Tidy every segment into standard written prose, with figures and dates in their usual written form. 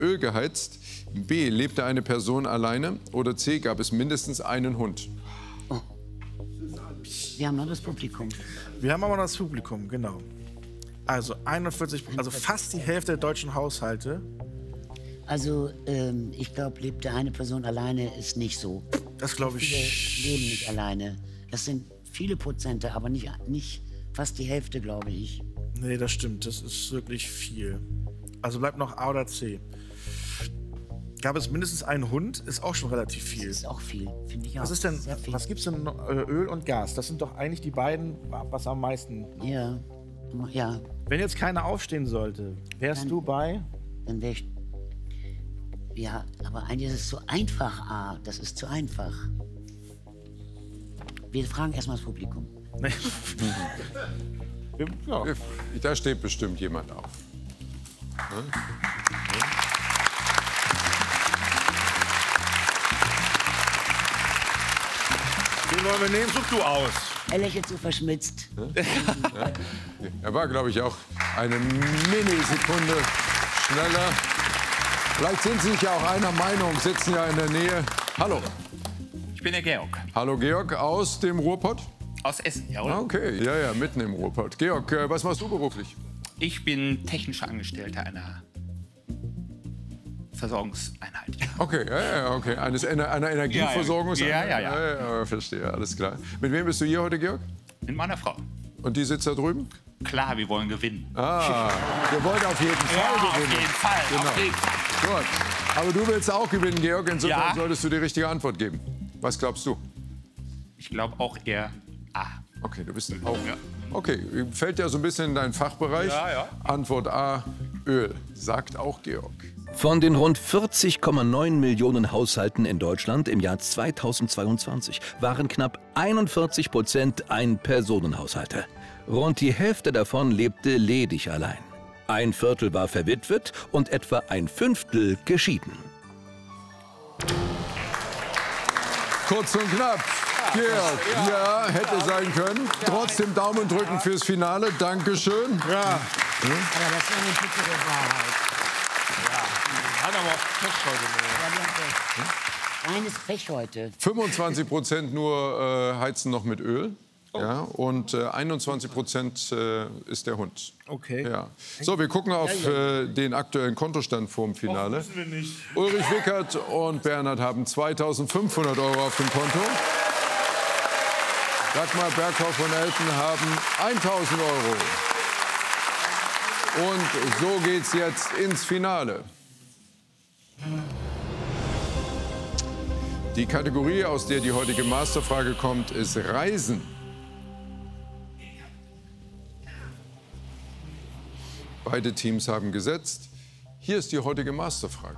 Öl geheizt? B. Lebte eine Person alleine? Oder C. Gab es mindestens einen Hund? Wir haben noch das Publikum. Wir haben aber noch das Publikum, genau. Also 41, also fast die Hälfte der deutschen Haushalte. Also, ich glaube, lebte eine Person alleine ist nicht so. Das glaube Viele ich. leben nicht alleine. Das sind viele Prozente, aber nicht fast die Hälfte, glaube ich. Nee, das stimmt. Das ist wirklich viel. Also bleibt noch A oder C. Gab es mindestens einen Hund? Ist auch schon relativ viel. Das ist auch viel, finde ich auch. Was ist denn, Sehr viel. was gibt's denn noch? Öl und Gas? Das sind doch eigentlich die beiden, was am meisten. Ja, ja, Wenn jetzt keiner aufstehen sollte, wärst du bei? dann wäre ich... Ja, aber eigentlich ist es zu einfach, A. Das ist zu einfach. Wir fragen erstmal das Publikum. Nee. Ja. Da steht bestimmt jemand auf. Den wollen wir nehmen, such du aus. Er lächelt so verschmitzt. Er war, glaube ich, auch eine Millisekunde schneller. Vielleicht sind Sie sich ja auch einer Meinung, sitzen ja in der Nähe. Hallo. Ich bin der Georg. Hallo Georg, aus dem Ruhrpott? Aus Essen, jawohl. Ah, okay, ja, mitten im Ruhrpott. Georg, was machst du beruflich? Ich bin technischer Angestellter einer Versorgungseinheit. Okay, okay. Einer Energieversorgung? Ja. Verstehe, alles klar. Mit wem bist du hier heute, Georg? Mit meiner Frau. Und die sitzt da drüben? Klar, wir wollen gewinnen. Ah, wir wollen auf jeden Fall gewinnen. auf jeden Fall. Genau. Auf jeden Fall. Gut. Aber du willst auch gewinnen, Georg. Insofern Ja. solltest du die richtige Antwort geben. Was glaubst du? Ich glaube auch eher A. Okay, du bist auch. Ja. Okay, fällt ja so ein bisschen in deinen Fachbereich. Ja. Antwort A, Öl, sagt auch Georg. Von den rund 40,9 Millionen Haushalten in Deutschland im Jahr 2022 waren knapp 41% Ein-Personen-Haushalte. Rund die Hälfte davon lebte ledig allein. Ein Viertel war verwitwet und etwa ein Fünftel geschieden. Kurz und knapp. Georg, ja, hätte sein können. Trotzdem Daumen drücken fürs Finale. Dankeschön. Ja. Aber das ist eine bittere Wahrheit. Hat aber auch Pech heute. Reines Pech heute. 25% nur heizen noch mit Öl. Ja, und 21% ist der Hund. Okay. Ja. So, wir gucken auf den aktuellen Kontostand vorm Finale. Wissen wir nicht. Ulrich Wickert und Bernhard haben 2.500 € auf dem Konto. Dagmar Berghoff und Elton haben 1.000 €. Und so geht's jetzt ins Finale. Die Kategorie, aus der die heutige Masterfrage kommt, ist Reisen. Beide Teams haben gesetzt. Hier ist die heutige Masterfrage.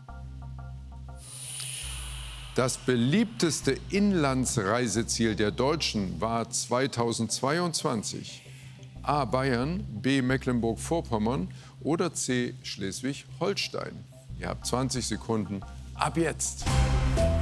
Das beliebteste Inlandsreiseziel der Deutschen war 2022 A. Bayern, B. Mecklenburg-Vorpommern oder C. Schleswig-Holstein. Ihr habt 20 Sekunden ab jetzt.